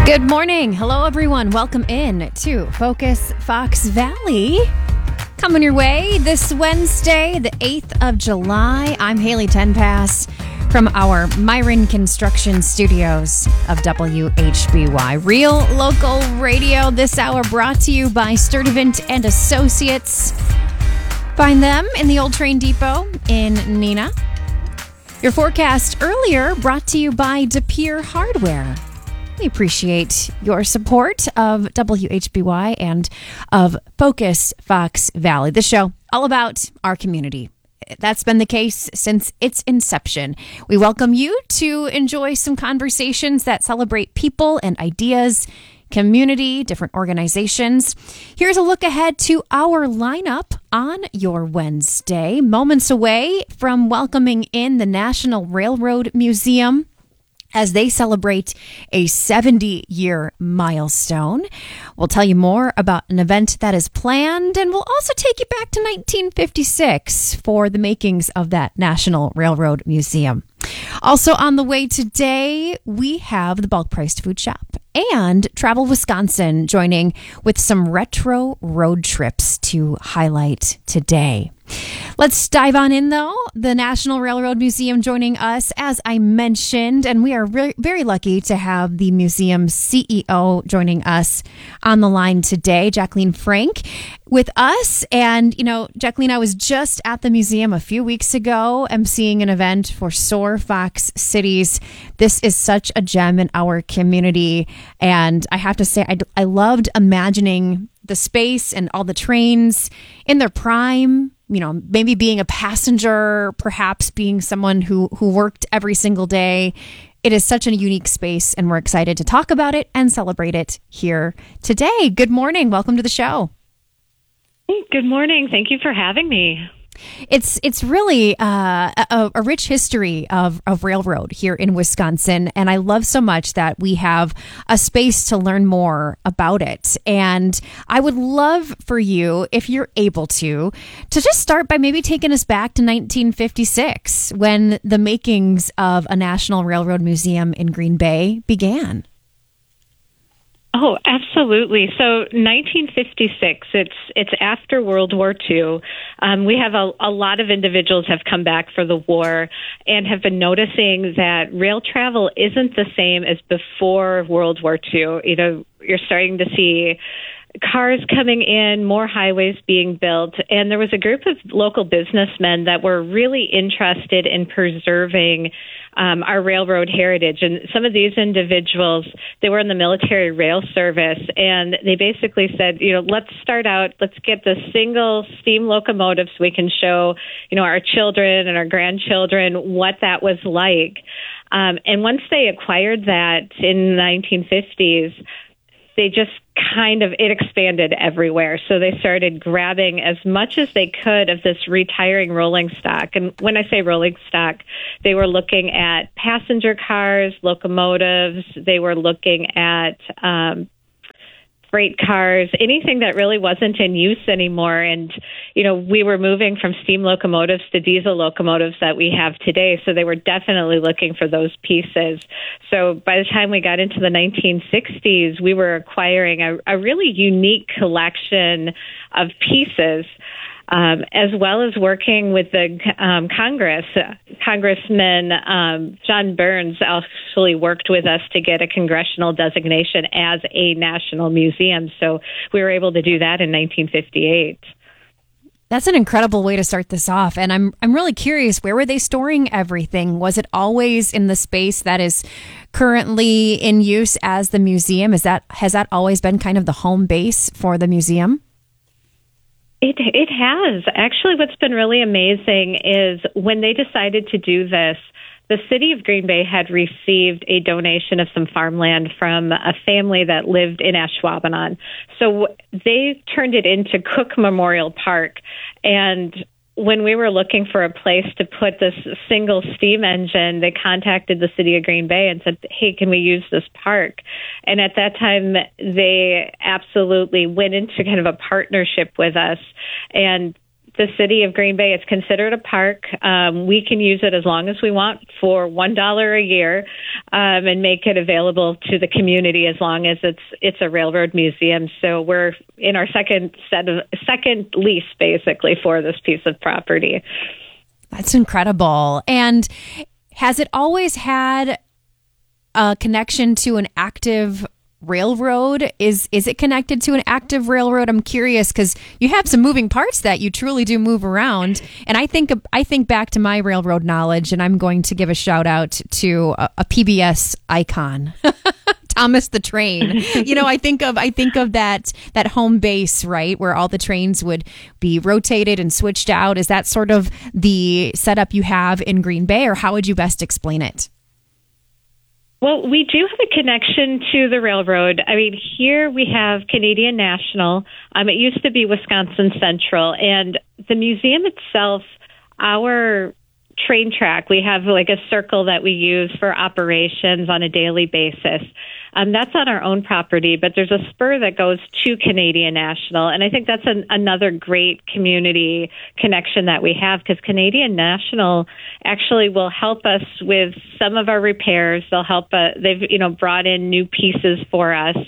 Good morning. Hello, everyone. Welcome in to Focus Fox Valley. Coming your way this Wednesday, the 8th of July. I'm Haley Tenpass from our Myron Construction Studios of WHBY. Real local radio this hour brought to you by Sturdivant and Associates. Find them in the Old Train Depot in Neenah. Your forecast earlier brought to you by De Pere Hardware. We appreciate your support of WHBY and of Focus Fox Valley. The show all about our community. That's been the case since its inception. We welcome you to enjoy some conversations that celebrate people and ideas, community, different organizations. Here's a look ahead to our lineup on your Wednesday. Moments away from welcoming in the National Railroad Museum as they celebrate a 70-year milestone. We'll tell you more about an event that is planned, and we'll also take you back to 1956 for the makings of that National Railroad Museum. Also on the way today, we have the Bulk Priced Food Shop and Travel Wisconsin joining with some retro road trips to highlight today. Let's dive on in, though. The National Railroad Museum joining us, as I mentioned, and we are very lucky to have the museum's CEO joining us on the line today, Jacqueline Frank, with us. And, Jacqueline, I was just at the museum a few weeks ago emceeing an event for SOAR Fox Cities. This is such a gem in our community. And I have to say, I loved imagining the space and all the trains in their prime, maybe being a passenger, perhaps being someone who worked every single day. It is such a unique space, and we're excited to talk about it and celebrate it here today. Good morning. Welcome to the show. Good morning. Thank you for having me. It's really a rich history of railroad here in Wisconsin, and I love so much that we have a space to learn more about it. And I would love for you, if you're able to just start by maybe taking us back to 1956 when the makings of a National Railroad Museum in Green Bay began. Oh, absolutely. So 1956, it's after World War II. We have a lot of individuals have come back for the war and have been noticing that rail travel isn't the same as before World War II. You're starting to see cars coming in, more highways being built, and there was a group of local businessmen that were really interested in preserving our railroad heritage. And some of these individuals, they were in the military rail service, and they basically said, let's start out, let's get the single steam locomotive so we can show, our children and our grandchildren what that was like. And once they acquired that in the 1950s, they just it expanded everywhere. So they started grabbing as much as they could of this retiring rolling stock. And when I say rolling stock, they were looking at passenger cars, locomotives. They were looking at freight cars, anything that really wasn't in use anymore. And, we were moving from steam locomotives to diesel locomotives that we have today. So they were definitely looking for those pieces. So by the time we got into the 1960s, we were acquiring a really unique collection of pieces, as well as working with the Congress. Congressman John Burns actually worked with us to get a congressional designation as a national museum. So we were able to do that in 1958. That's an incredible way to start this off. And I'm really curious, where were they storing everything? Was it always in the space that is currently in use as the museum? Has that always been kind of the home base for the museum? It has. Actually, what's been really amazing is when they decided to do this, the city of Green Bay had received a donation of some farmland from a family that lived in Ashwaubenon. So they turned it into Cook Memorial Park. And when we were looking for a place to put this single steam engine, they contacted the city of Green Bay and said, hey, can we use this park? And at that time, they absolutely went into kind of a partnership with us and the city of Green Bay. It's considered a park. We can use it as long as we want for $1 a year, and make it available to the community as long as it's a railroad museum. So we're in our second lease basically for this piece of property. That's incredible. And has it always had a connection to an active railroad? Is it connected to an active railroad? I'm curious because you have some moving parts that you truly do move around. And I think back to my railroad knowledge, and I'm going to give a shout out to a PBS icon. Thomas the Train. I think of that home base, right, where all the trains would be rotated and switched out. Is that sort of the setup you have in Green Bay, or how would you best explain it? Well, we do have a connection to the railroad. I mean, here we have Canadian National. It used to be Wisconsin Central, and the museum itself, our train track, we have like a circle that we use for operations on a daily basis. That's on our own property, but there's a spur that goes to Canadian National, and I think that's another great community connection that we have, because Canadian National actually will help us with some of our repairs. They'll help. They've brought in new pieces for us.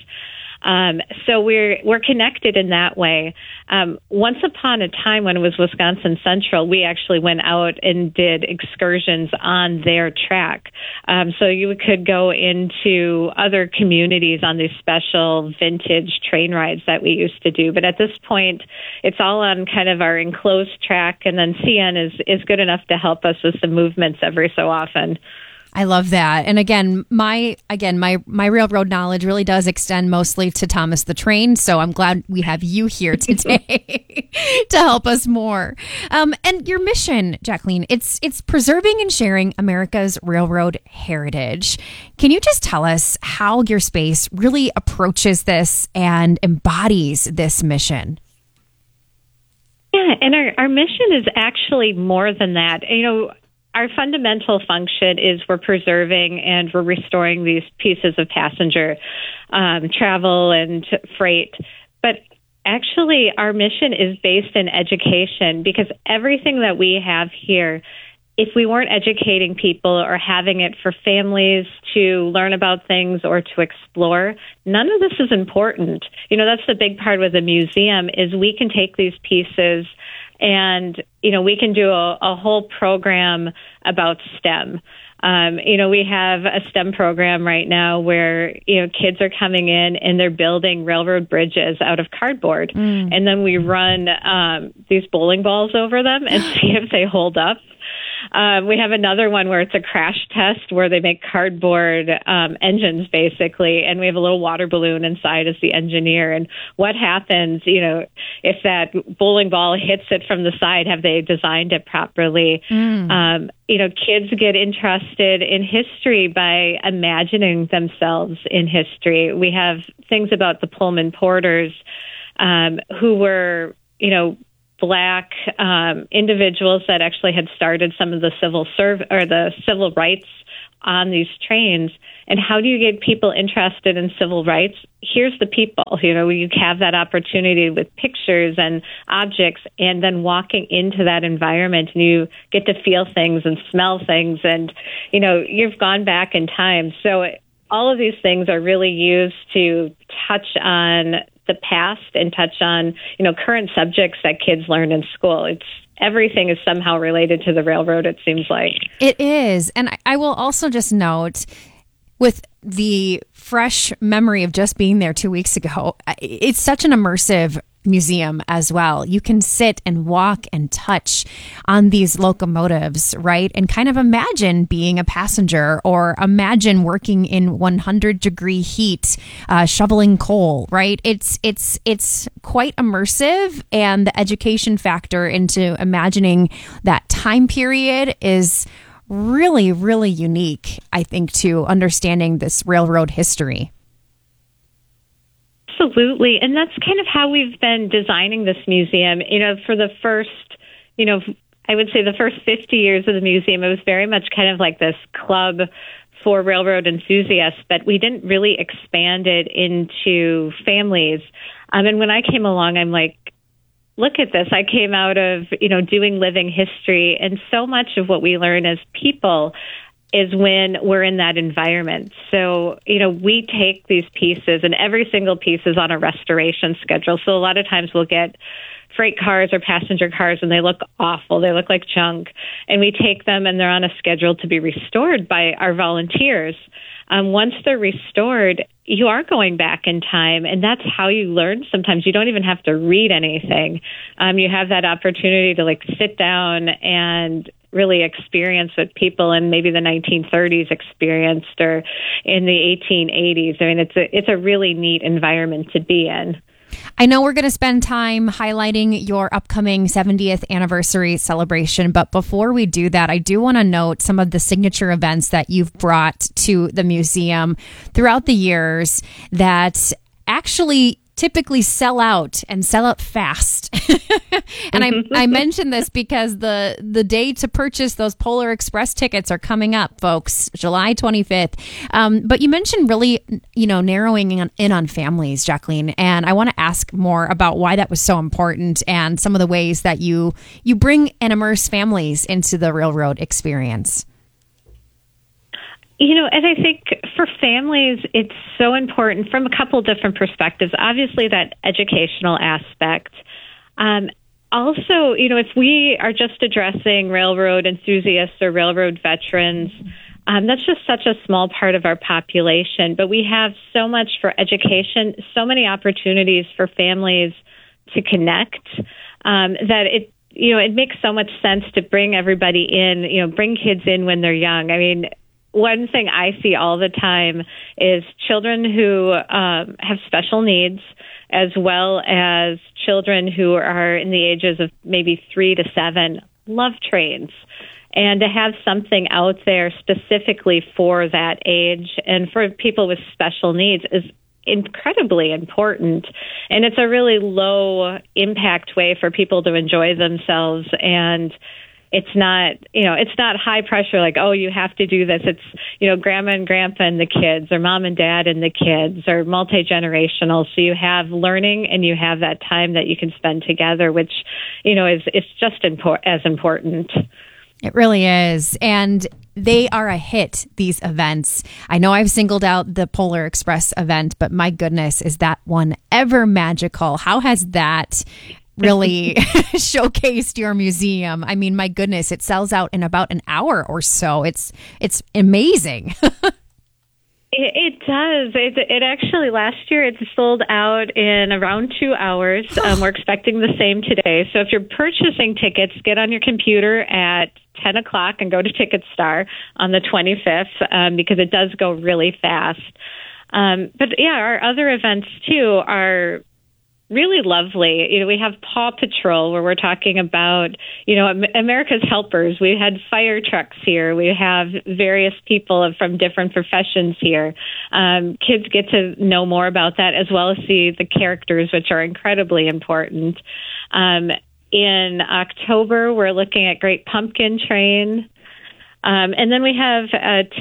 So we're connected in that way. Once upon a time, when it was Wisconsin Central, we actually went out and did excursions on their track. So you could go into other communities on these special vintage train rides that we used to do. But at this point, it's all on kind of our enclosed track, and then CN is good enough to help us with some movements every so often. I love that. And again, my railroad knowledge really does extend mostly to Thomas the Train. So I'm glad we have you here today to help us more. And your mission, Jacqueline, it's preserving and sharing America's railroad heritage. Can you just tell us how your space really approaches this and embodies this mission? Yeah, and our mission is actually more than that. Our fundamental function is we're preserving and we're restoring these pieces of passenger travel and freight. But actually, our mission is based in education, because everything that we have here, if we weren't educating people or having it for families to learn about things or to explore, none of this is important. That's the big part with the museum, is we can take these pieces and, we can do a whole program about STEM. We have a STEM program right now where, kids are coming in and they're building railroad bridges out of cardboard. And then we run these bowling balls over them and see if they hold up. We have another one where it's a crash test where they make cardboard engines, basically, and we have a little water balloon inside as the engineer. And what happens, if that bowling ball hits it from the side? Have they designed it properly? Kids get interested in history by imagining themselves in history. We have things about the Pullman Porters, who were, Black individuals that actually had started some of the civil rights on these trains. And how do you get people interested in civil rights? Here's the people. You have that opportunity with pictures and objects, and then walking into that environment, and you get to feel things and smell things, and you've gone back in time. So all of these things are really used to touch on the past and touch on, current subjects that kids learn in school. Everything is somehow related to the railroad, it seems like. It is. And I will also just note, with the fresh memory of just being there 2 weeks ago, it's such an immersive museum as well. You can sit and walk and touch on these locomotives, right? And kind of imagine being a passenger, or imagine working in 100-degree heat, shoveling coal, right? It's quite immersive, and the education factor into imagining that time period is really, really unique, I think, to understanding this railroad history. Absolutely. And that's kind of how we've been designing this museum. For the first, I would say the first 50 years of the museum, it was very much kind of like this club for railroad enthusiasts, but we didn't really expand it into families. And when I came along, I'm like, look at this. I came out of, doing living history, and so much of what we learn as people is when we're in that environment. So, we take these pieces, and every single piece is on a restoration schedule. So a lot of times we'll get freight cars or passenger cars, and they look awful. They look like junk. And we take them, and they're on a schedule to be restored by our volunteers. Once they're restored, you are going back in time, and that's how you learn. Sometimes you don't even have to read anything. You have that opportunity to sit down and really experience what people in maybe the 1930s experienced, or in the 1880s. I mean, it's a really neat environment to be in. I know we're going to spend time highlighting your upcoming 70th anniversary celebration, but before we do that, I do want to note some of the signature events that you've brought to the museum throughout the years that actually typically sell out fast. And I mention this because the day to purchase those Polar Express tickets are coming up, folks, July 25th. But you mentioned really, narrowing in on families, Jacqueline, and I want to ask more about why that was so important and some of the ways that you bring and immerse families into the railroad experience. And I think for families, it's so important from a couple different perspectives. Obviously, that educational aspect. Also, if we are just addressing railroad enthusiasts or railroad veterans, that's just such a small part of our population. But we have so much for education, so many opportunities for families to connect, that it makes so much sense to bring everybody in, bring kids in when they're young. I mean, one thing I see all the time is children who have special needs, as well as children who are in the ages of maybe 3 to 7, love trains. And to have something out there specifically for that age and for people with special needs is incredibly important. And it's a really low impact way for people to enjoy themselves. And it's not high pressure, like, oh, you have to do this. It's, grandma and grandpa and the kids, or mom and dad and the kids, or multi-generational. So you have learning, and you have that time that you can spend together, which, is just as important. It really is. And they are a hit, these events. I know I've singled out the Polar Express event, but my goodness, is that one ever magical? How has that really showcased your museum? I mean, my goodness, it sells out in about an hour or so. It's amazing. It does. It actually, last year, it sold out in around 2 hours. We're expecting the same today. So if you're purchasing tickets, get on your computer at 10 o'clock and go to TicketStar on the 25th, because it does go really fast. But yeah, our other events too are really lovely. We have Paw Patrol, where we're talking about, America's helpers. We had fire trucks here. We have various people from different professions here. Kids get to know more about that, as well as see the characters, which are incredibly important. In October, we're looking at Great Pumpkin Train. And then we have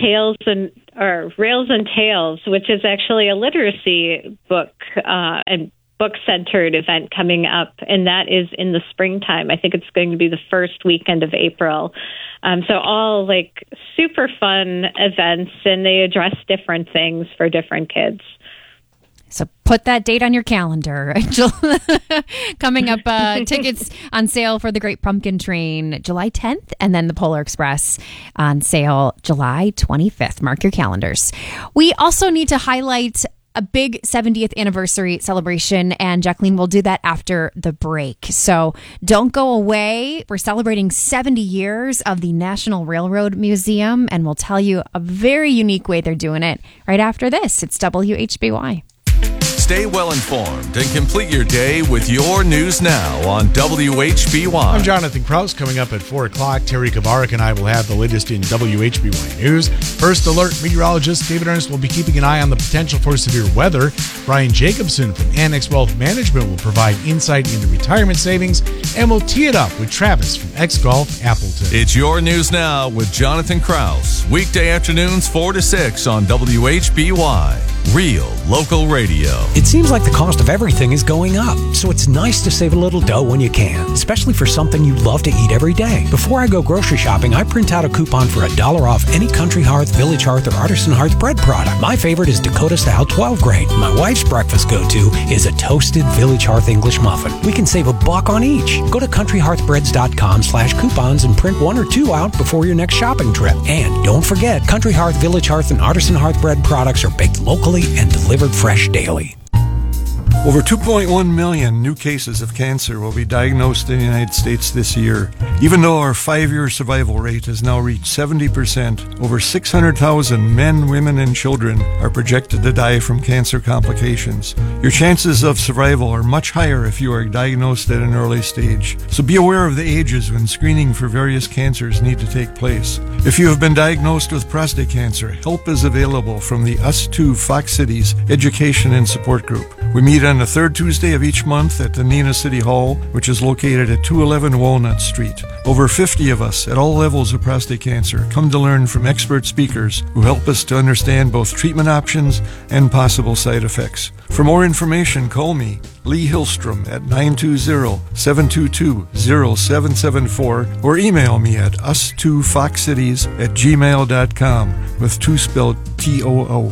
Rails and Tales, which is actually a literacy book and book-centered event coming up, and that is in the springtime. I think it's going to be the first weekend of April. So all super fun events, and they address different things for different kids. So put that date on your calendar. Coming up, tickets on sale for the Great Pumpkin Train July 10th, and then the Polar Express on sale July 25th. Mark your calendars. We also need to highlight a big 70th anniversary celebration, and Jacqueline will do that after the break. So don't go away. We're celebrating 70 years of the National Railroad Museum, and we'll tell you a very unique way they're doing it right after this. It's WHBY. Stay well informed and complete your day with your news now on WHBY. I'm Jonathan Kraus. Coming up at 4 o'clock, Terry Kabarak and I will have the latest in WHBY news. First alert, meteorologist David Ernst will be keeping an eye on the potential for severe weather. Brian Jacobson from Annex Wealth Management will provide insight into retirement savings, and we'll tee it up with Travis from X Golf Appleton. It's your news now with Jonathan Kraus. Weekday afternoons 4 to 6 on WHBY. Real local radio. It seems like the cost of everything is going up, so it's nice to save a little dough when you can, especially for something you love to eat every day. Before I go grocery shopping, I print out a coupon for $1 off any Country Hearth, Village Hearth, or Artisan Hearth bread product. My favorite is Dakota Style 12 grain. My wife's breakfast go-to is a toasted Village Hearth English muffin. We can save $1 on each. Go to countryhearthbreads.com/coupons and print 1 or 2 out before your next shopping trip. And don't forget, Country Hearth, Village Hearth, and Artisan Hearth bread products are baked locally and delivered fresh daily. Over 2.1 million new cases of cancer will be diagnosed in the United States this year. Even though our 5-year survival rate has now reached 70%, over 600,000 men, women, and children are projected to die from cancer complications. Your chances of survival are much higher if you are diagnosed at an early stage. So be aware of the ages when screening for various cancers need to take place. If you have been diagnosed with prostate cancer, help is available from the Us Too Fox Cities Education and Support Group. We meet on the third Tuesday of each month at the Neenah City Hall, which is located at 211 Walnut Street. Over 50 of us at all levels of prostate cancer come to learn from expert speakers who help us to understand both treatment options and possible side effects. For more information, call me, Lee Hillstrom, at 920-722-0774 or email me at us2foxcities@gmail.com with 2 spelled TOO.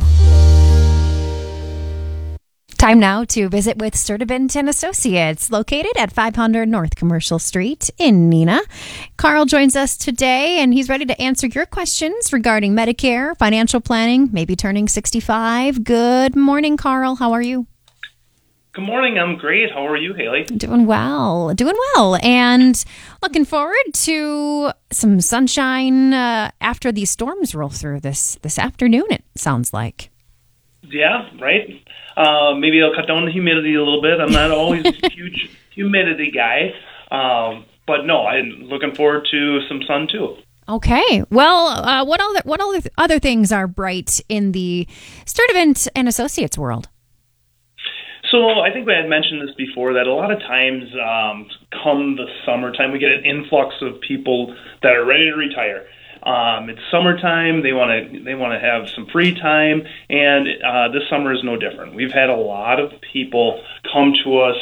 Time now to visit with Sturdivant & Associates, located at 500 North Commercial Street in Neenah. Carl joins us today, and he's ready to answer your questions regarding Medicare, financial planning, maybe turning 65. Good morning, Carl. How are you? Good morning. I'm great. How are you, Haley? Doing well, and looking forward to some sunshine after these storms roll through this afternoon, it sounds like. Yeah, right. Maybe I'll cut down the humidity a little bit. I'm not always a huge humidity guy, but no, I'm looking forward to some sun too. Okay. Well, what other things are bright in the Sturdivant & Associates world? So I think we had mentioned this before, that a lot of times come the summertime, we get an influx of people that are ready to retire. It's summertime. They want to have some free time, and this summer is no different. We've had a lot of people come to us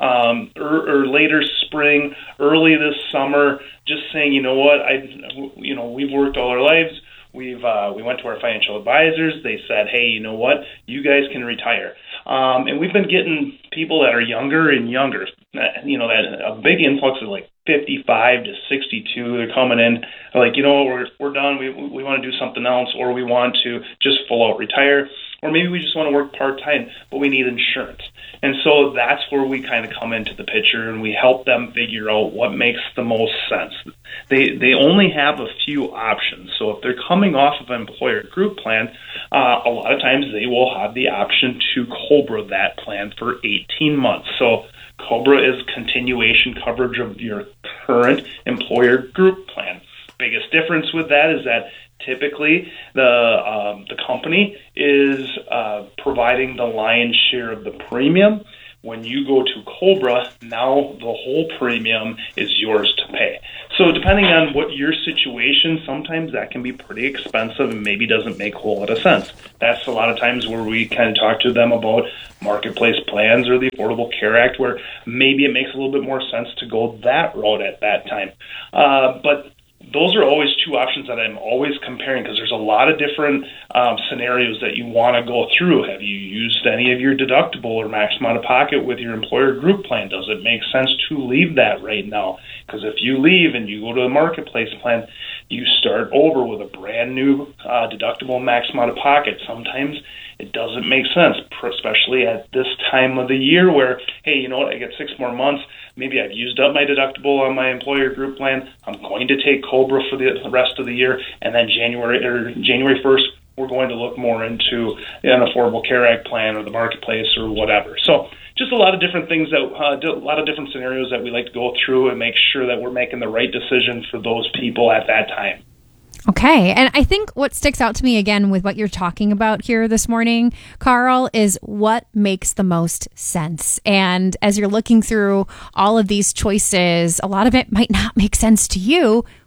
or later spring, early this summer, just saying, you know what, we've worked all our lives. We went to our financial advisors. They said, hey, you know what, you guys can retire. And we've been getting people that are younger and younger. That a big influx of like 55 to 62. They're coming in like, you know what, we're done. We want to do something else, or we want to just full out retire, or maybe we just want to work part-time, but we need insurance. And so that's where we kind of come into the picture, and we help them figure out what makes the most sense. They only have a few options. So if they're coming off of an employer group plan, a lot of times they will have the option to COBRA that plan for 18 months. So COBRA is continuation coverage of your current employer group plan. Biggest difference with that is that typically the company is providing the lion's share of the premium. When you go to COBRA, now the whole premium is yours to pay. So depending on what your situation, sometimes that can be pretty expensive and maybe doesn't make a whole lot of sense. That's a lot of times where we kind of talk to them about marketplace plans or the Affordable Care Act, where maybe it makes a little bit more sense to go that route at that time. But those are always two options that I'm always comparing, because there's a lot of different scenarios that you want to go through. Have you used any of your deductible or maximum out of pocket with your employer group plan? Does it make sense to leave that right now? Because if you leave and you go to a marketplace plan, you start over with a brand new deductible maximum out of pocket. Sometimes it doesn't make sense, especially at this time of the year where, hey, you know what, I get 6 more months. Maybe I've used up my deductible on my employer group plan. I'm going to take COBRA for the rest of the year, and then January 1st, we're going to look more into an Affordable Care Act plan or the marketplace or whatever. So just a lot of different things a lot of different scenarios that we like to go through and make sure that we're making the right decision for those people at that time. Okay. And I think what sticks out to me again with what you're talking about here this morning, Carl, is what makes the most sense. And as you're looking through all of these choices, a lot of it might not make sense to you.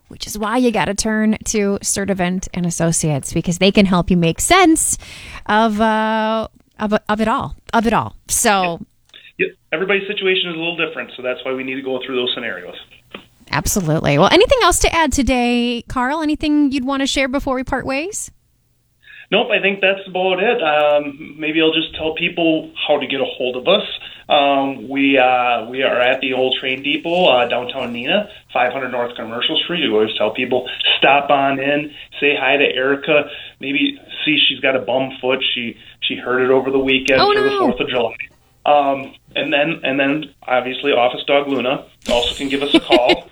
which is why you got to turn to Sturdivant and Associates, because they can help you make sense of it all. So Yep. Everybody's situation is a little different, so that's why we need to go through those scenarios. absolutely. Well, anything else to add today, Carl? Anything you'd want to share before we part ways? Nope, I think that's about it. Maybe I'll just tell people how to get a hold of us. We are at the old train depot, downtown Neenah, 500 North Commercial Street. We always tell people, stop on in, say hi to Erica, maybe see she's got a bum foot. She hurt it over the weekend for the 4th of July. And then obviously Office Dog Luna also can give us a call,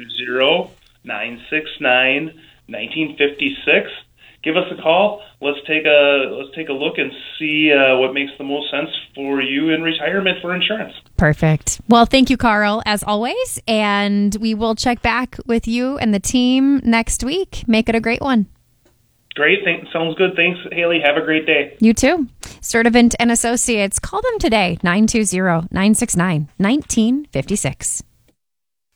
920-969-1956. Give us a call. Let's take a look and see what makes the most sense for you in retirement for insurance. Perfect. Well, thank you, Carl, as always. And we will check back with you and the team next week. Make it a great one. Great. Sounds good. Thanks, Haley. Have a great day. You too. Sturdivant and Associates. Call them today, 920-969-1956.